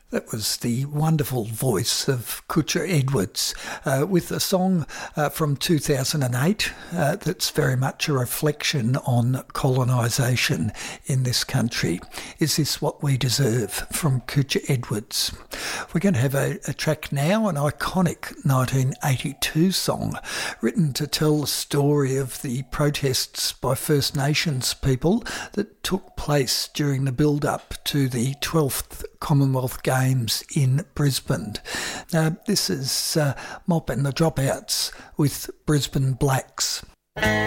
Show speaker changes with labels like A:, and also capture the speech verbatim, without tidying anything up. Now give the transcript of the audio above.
A: That was the wonderful voice of Kutcha Edwards uh, with a song uh, from two thousand eight uh, that's very much a reflection on colonisation in this country. Is This What We Deserve from Kutcha Edwards. We're going to have a, a track now, an iconic nineteen eighty-two song written to tell the story of the protests by First Nations people that took place during the build-up to the twelfth Commonwealth Games in Brisbane. Uh, this is uh, Mop and the Dropouts with Brisbane Blacks.